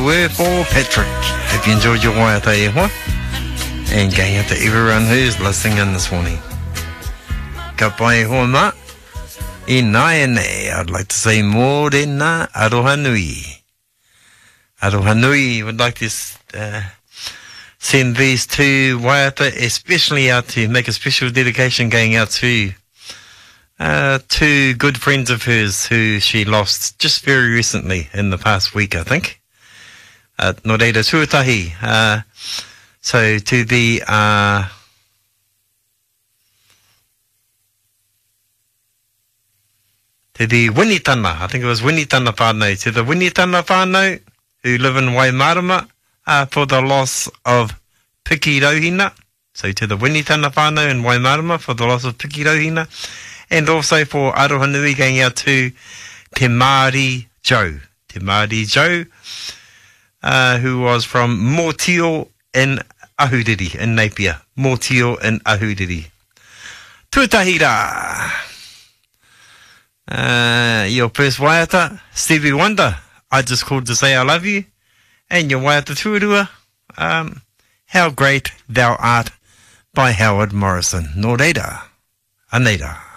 Word for Patrick. Hope you enjoyed your waiata e hoa. And going out to everyone who's listening in this morning. Ka pai hoa ma. I nai nei, I'd like to say mōrena aroha nui. Aroha nui would like to send these two waiata, especially out to make a special dedication going out to two good friends of hers who she lost just very recently in the past week, I think. No reira tuatahi. So to the Winitana, I think it was Winitana whānau, to the Winitana whānau who live in Waimarama for the loss of Piki Rauhina. So to the Winitana whānau in Waimarama for the loss of Piki Rauhina. And also for Aroha Nui going out to Te Māori Joe. Te Māori Joe, who was from Mōtio in Ahuriri, in Napier. Mōtio in Ahuriri. Tuatahira! Your first waiata, Stevie Wonder. I just called to say I love you. And your waiata tuarua, How Great Thou Art by Howard Morrison. Nō reira, anei rā.